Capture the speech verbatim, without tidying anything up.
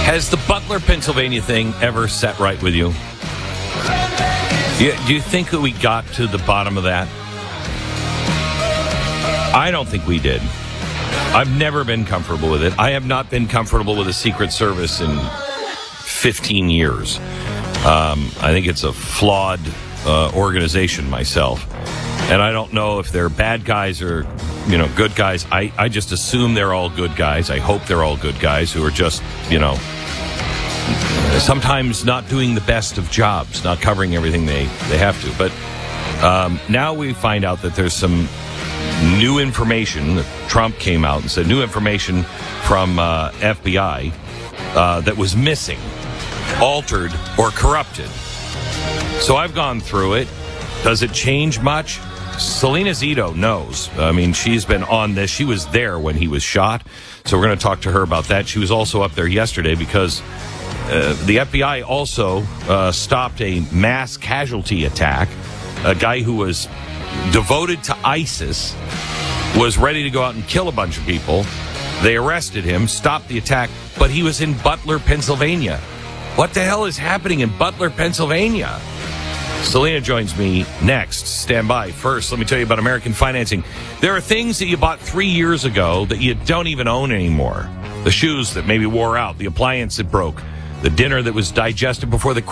Has the Butler, Pennsylvania thing ever set right with you? Do you think that we got to the bottom of that? I don't think we did. I've never been comfortable with it. I have not been comfortable with the Secret Service in fifteen years. Um, I think it's a flawed uh, organization myself. And I don't know if they're bad guys or, you know, good guys. I, I just assume they're all good guys. I hope they're all good guys who are just, you know, sometimes not doing the best of jobs, not covering everything they, they have to. But um, now we find out that there's some new information. Trump came out and said new information from uh, F B I uh, that was missing, altered, or corrupted. So I've gone through it. Does it change much? Selena Zito knows. I mean, she's been on this. She was there when he was shot. So we're going to talk to her about that. She was also up there yesterday because uh, the F B I also uh, stopped a mass casualty attack. A guy who was devoted to ISIS was ready to go out and kill a bunch of people. They arrested him, stopped the attack, but he was in Butler, Pennsylvania. What the hell is happening in Butler, Pennsylvania? Selena joins me next. Stand by. First, let me tell you about American Financing. There are things that you bought three years ago that you don't even own anymore. The shoes that maybe wore out, the appliance that broke, the dinner that was digested before the